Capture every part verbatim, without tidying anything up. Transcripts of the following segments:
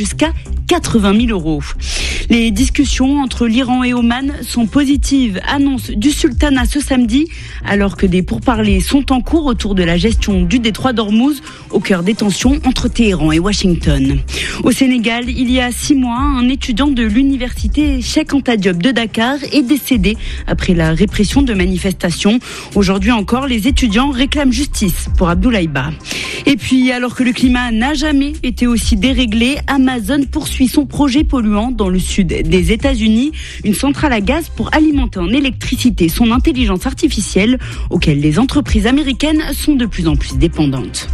jusqu'à quatre-vingt mille euros. Les discussions entre l'Iran et Oman sont positives, annonce du sultanat ce samedi, alors que des pourparlers sont en cours autour de la gestion du détroit d'Ormuz, au cœur des tensions entre Téhéran et Washington. Au Sénégal, il y a six mois, un étudiant de l'université Cheikh Anta Diop de Dakar est décédé après la répression de manifestations. Aujourd'hui encore, les étudiants réclament justice pour Abdoulaye Ba. Et puis, alors que le climat n'a jamais été aussi déréglé, Amazon poursuit son projet polluant dans le sud des États-Unis, une centrale à gaz pour alimenter en électricité son intelligence artificielle, auquel les entreprises américaines sont de plus en plus dépendantes.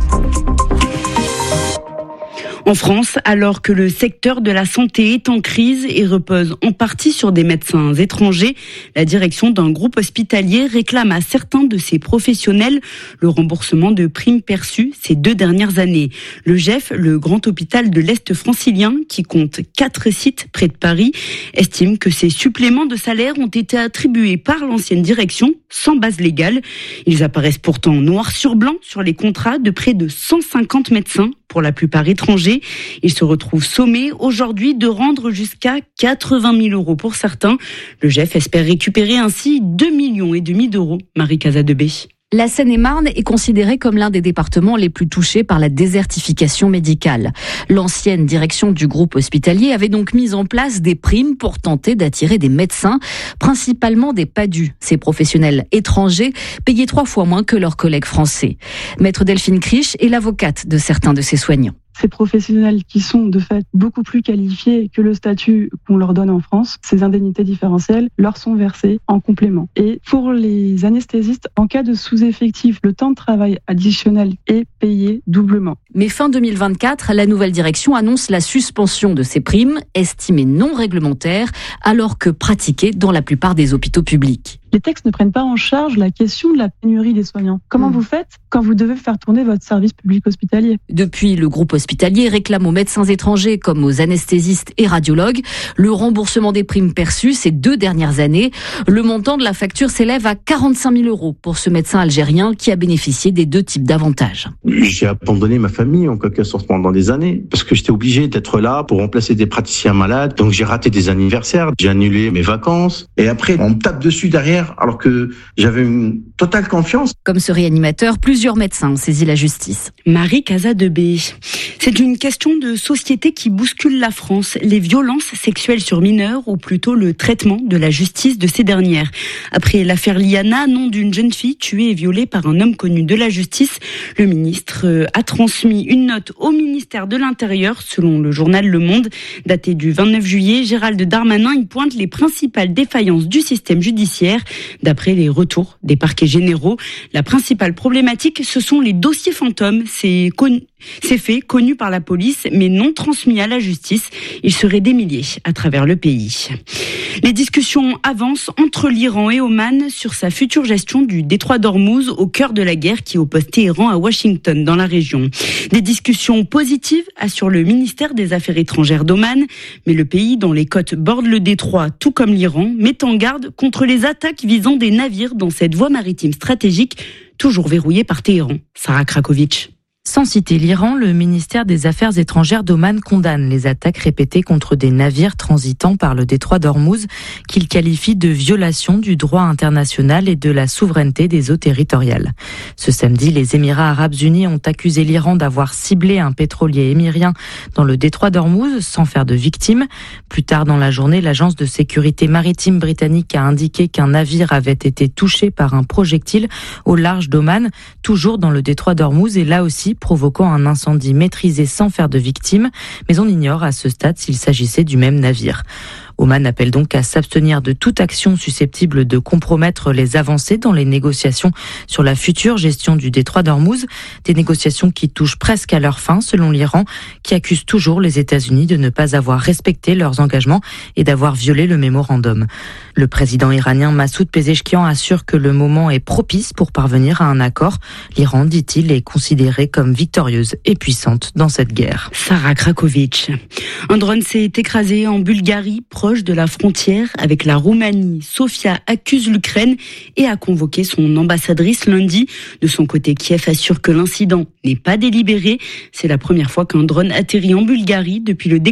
En France, alors que le secteur de la santé est en crise et repose en partie sur des médecins étrangers, la direction d'un groupe hospitalier réclame à certains de ses professionnels le remboursement de primes perçues ces deux dernières années. Le G E F, le grand hôpital de l'Est francilien, qui compte quatre sites près de Paris, estime que ces suppléments de salaire ont été attribués par l'ancienne direction sans base légale. Ils apparaissent pourtant noir sur blanc sur les contrats de près de cent cinquante médecins, pour la plupart étrangers. Ils se retrouvent sommés aujourd'hui de rendre jusqu'à quatre-vingt mille euros pour certains. Le G E F espère récupérer ainsi deux millions et demi d'euros. Marie Casadebé. La Seine-et-Marne est considérée comme l'un des départements les plus touchés par la désertification médicale. L'ancienne direction du groupe hospitalier avait donc mis en place des primes pour tenter d'attirer des médecins, principalement des PADU, ces professionnels étrangers payés trois fois moins que leurs collègues français. Maître Delphine Criche est l'avocate de certains de ces soignants. Ces professionnels qui sont de fait beaucoup plus qualifiés que le statut qu'on leur donne en France, ces indemnités différentielles leur sont versées en complément. Et pour les anesthésistes, en cas de sous-effectif, le temps de travail additionnel est payé doublement. Mais fin deux mille vingt-quatre, la nouvelle direction annonce la suspension de ces primes, estimées non réglementaires, alors que pratiquées dans la plupart des hôpitaux publics. Les textes ne prennent pas en charge la question de la pénurie des soignants. Comment mmh. vous faites quand vous devez faire tourner votre service public hospitalier ? Depuis, le groupe hospitalier réclame aux médecins étrangers comme aux anesthésistes et radiologues le remboursement des primes perçues ces deux dernières années. Le montant de la facture s'élève à quarante-cinq mille euros pour ce médecin algérien qui a bénéficié des deux types d'avantages. J'ai abandonné ma famille en quelque sorte pendant des années parce que j'étais obligé d'être là pour remplacer des praticiens malades. Donc j'ai raté des anniversaires, j'ai annulé mes vacances et après on me tape dessus derrière alors que j'avais une totale confiance. Comme ce réanimateur, plusieurs médecins ont saisi la justice. Marie Casadebé. C'est une question de société qui bouscule la France. Les violences sexuelles sur mineurs ou plutôt le traitement de la justice de ces dernières. Après l'affaire Liana, nom d'une jeune fille tuée et violée par un homme connu de la justice, le ministre a transmis une note au ministère de l'Intérieur, selon le journal Le Monde, datée du vingt-neuf juillet. Gérald Darmanin y pointe les principales défaillances du système judiciaire. D'après les retours des parquets généraux, la principale problématique, ce sont les dossiers fantômes. C'est con... Ces faits connus par la police, mais non transmis à la justice. Ils seraient des milliers à travers le pays. Les discussions avancent entre l'Iran et Oman sur sa future gestion du détroit d'Ormuz, au cœur de la guerre qui oppose Téhéran à Washington dans la région. Des discussions positives, assure le ministère des Affaires étrangères d'Oman, mais le pays dont les côtes bordent le détroit, tout comme l'Iran, met en garde contre les attaques visant des navires dans cette voie maritime stratégique, toujours verrouillée par Téhéran. Sarah Krakovic. Sans citer l'Iran, le ministère des Affaires étrangères d'Oman condamne les attaques répétées contre des navires transitant par le détroit d'Ormuz, qu'il qualifie de violation du droit international et de la souveraineté des eaux territoriales. Ce samedi, les Émirats arabes unis ont accusé l'Iran d'avoir ciblé un pétrolier émirien dans le détroit d'Ormuz sans faire de victimes. Plus tard dans la journée, l'agence de sécurité maritime britannique a indiqué qu'un navire avait été touché par un projectile au large d'Oman, toujours dans le détroit d'Ormuz, et là aussi provoquant un incendie maîtrisé sans faire de victimes, mais on ignore à ce stade s'il s'agissait du même navire. Oman appelle donc à s'abstenir de toute action susceptible de compromettre les avancées dans les négociations sur la future gestion du détroit d'Ormuz, des négociations qui touchent presque à leur fin selon l'Iran, qui accuse toujours les États-Unis de ne pas avoir respecté leurs engagements et d'avoir violé le mémorandum. Le président iranien Massoud Pezeshkian assure que le moment est propice pour parvenir à un accord. L'Iran, dit-il, est considérée comme victorieuse et puissante dans cette guerre. Sarah Krakovic. Un drone s'est écrasé en Bulgarie, proche de la frontière avec la Roumanie. Sofia accuse l'Ukraine et a convoqué son ambassadrice lundi. De son côté, Kiev assure que l'incident n'est pas délibéré. C'est la première fois qu'un drone atterrit en Bulgarie depuis le